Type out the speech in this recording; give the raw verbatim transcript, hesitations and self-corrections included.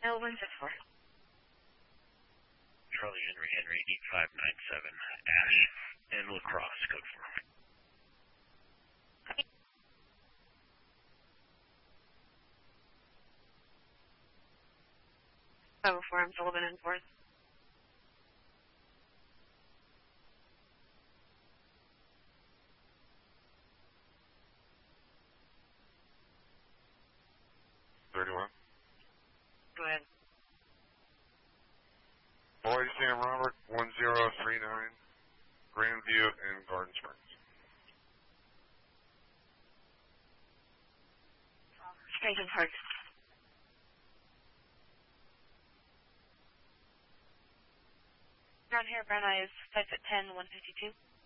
L one six four. Charlie Henry Henry eight five nine seven Ash and Lacrosse code four. five oh four, I'm Sullivan and fourth. thirty-one. Go ahead. Boyd Sam Robert, one zero three nine, Grandview and Garden Springs. Franklin Park. Brown hair, brown eyes, five foot ten, one fifty-two.